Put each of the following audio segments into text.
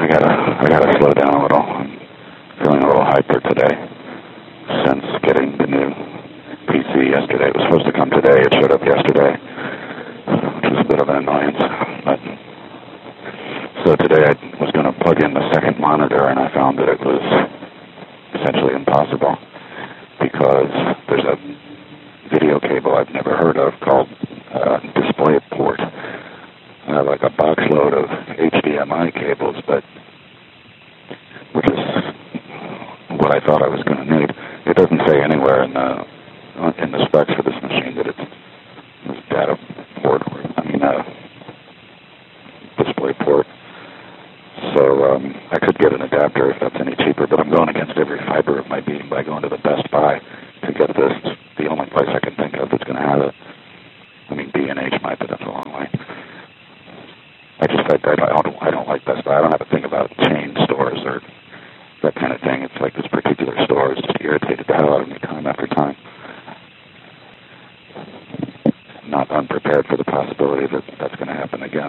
I gotta slow down a little. I'm feeling a little hyper today since getting the new PC yesterday. It was supposed to come today. It showed up yesterday, which was a bit of an annoyance. But so today I was going to plug in the second monitor, and I found that it was essentially impossible because there's a video cable I've never heard of called DisplayPort. I have like a box load of HDMI cables, but which is what I thought I was going to need. It doesn't say anywhere in the specs for this machine that it's data port, display port. So I could get an adapter if that's any cheaper, but I'm going against every fiber of my being by going to the Best Buy to get this. It's the only place I can think of that's going to have it. I mean, B&H might, but that's a long way. I don't like Best Buy. I don't have to think about chain stores or that kind of thing. It's like this particular store is just irritated the hell out of me time after time. I'm not unprepared for the possibility that that's going to happen again.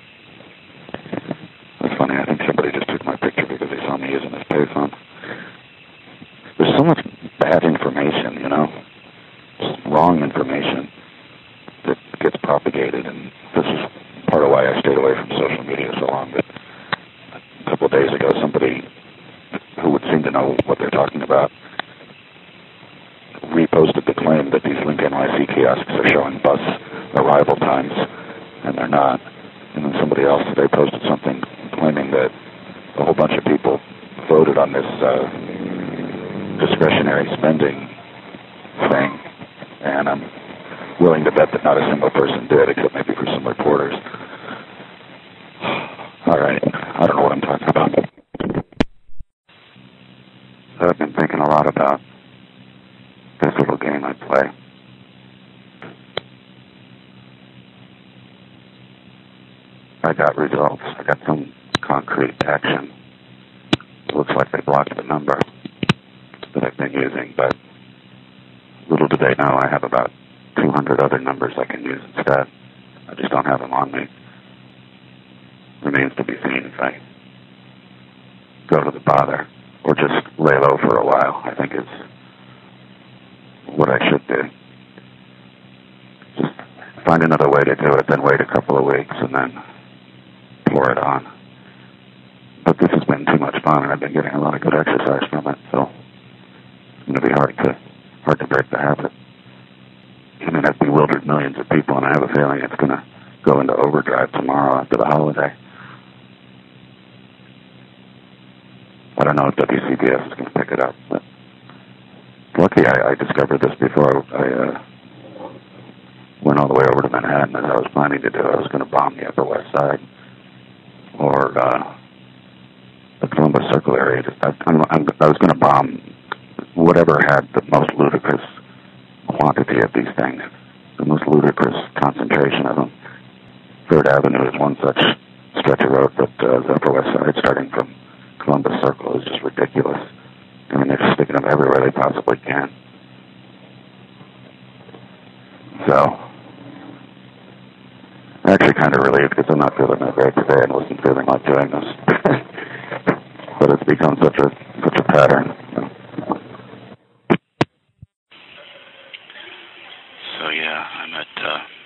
It's funny, I think somebody just took my picture because they saw me using this payphone. There's so much bad information, just wrong information that gets propagated, and this is part of why I stayed away from social media so long. But a couple of days ago, somebody who would seem to know what they're talking about reposted the claim that these Link NYC kiosks are showing bus arrival times, and they're not. And then somebody else today posted something claiming that a whole bunch of people voted on this discretionary spending thing, and I'm willing to bet that not a single person did, except maybe for some reporters. All right, I don't know what I'm talking about. So I've been thinking a lot about this little game I play. I got results. I got some concrete action. It looks like they blocked the number that I've been using, but little do they know I have about 200 other numbers I can use instead. I just don't have them on me. Remains to be seen if I go to the bother or just lay low for a while, I think is what I should do. Just find another way to do it, then wait a couple of weeks and then pour it on. But this has been too much fun, and I've been getting a lot of good exercise from it, so it's going to be hard to break the habit. I mean, I've bewildered millions of people, and I have a feeling it's going to go into overdrive tomorrow after the holiday. I don't know if WCBS is going to pick it up, but lucky I discovered this before I went all the way over to Manhattan, as I was planning to do. I was going to bomb the Upper West Side or the Columbus Circle area. I was going to bomb whatever had the most ludicrous quantity of these things, the most ludicrous concentration of them. 3rd Avenue is one such stretch of road, but the Upper West Side, starting from Columbus Circle, is just ridiculous. I mean, they're just sticking them everywhere they possibly can. So, I'm actually kind of relieved because I'm not feeling that great today and wasn't feeling like doing this. But it's become such a pattern. So yeah, I'm at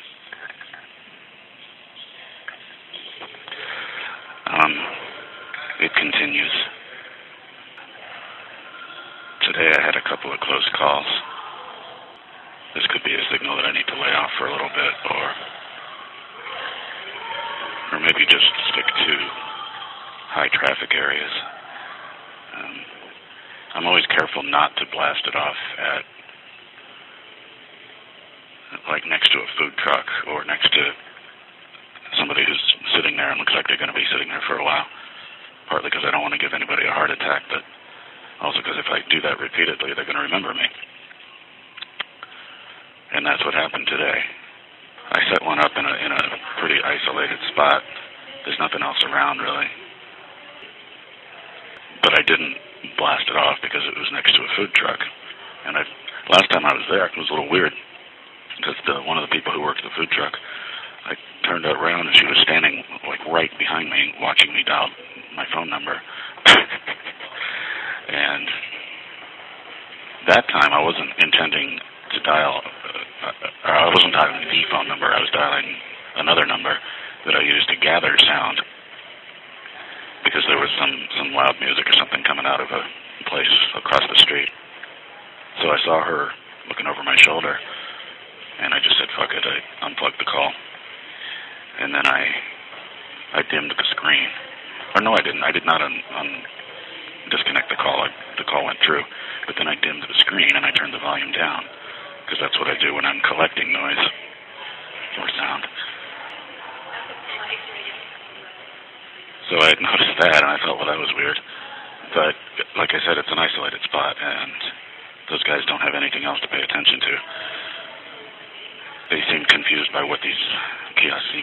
it continues. Today I had a couple of close calls. This could be a signal that I need to lay off for a little bit, or maybe just stick to high traffic areas. I'm always careful not to blast it off at like next to a food truck or next to somebody who's sitting there and looks like they're going to be sitting there for a while. Partly because I don't want to give anybody a heart attack, but also because if I do that repeatedly, they're going to remember me. And that's what happened today. I set one up in a pretty isolated spot. There's nothing else around, really. But I didn't blast it off because it was next to a food truck. And last time I was there, it was a little weird because one of the people who worked the food truck, I turned around and she was standing like right behind me, watching me dial my phone number. And that time I wasn't intending to dial, I wasn't dialing the phone number, I was dialing another number that I used to gather sound, because there was some loud music or something coming out of a place across the street. So I saw her looking over my shoulder, and I just said, fuck it, I unplugged the call. And then I dimmed the screen. Or no, I didn't. I did not disconnect the call. The call went through. But then I dimmed the screen and I turned the volume down, because that's what I do when I'm collecting noise or sound. So I had noticed that, and I thought, well, that was weird. But like I said, it's an isolated spot, and those guys don't have anything else to pay attention to. They seemed confused by what these kiosks